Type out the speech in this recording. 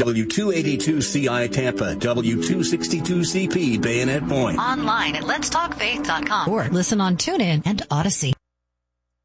W282CI Tampa, W262CP Bayonet Point. Online at letstalkfaith.com. Or listen on TuneIn and Odyssey.